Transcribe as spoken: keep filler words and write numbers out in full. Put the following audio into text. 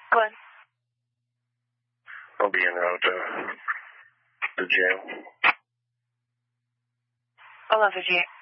Go ahead. I'll be en route to the jail. eleven fifty-eight.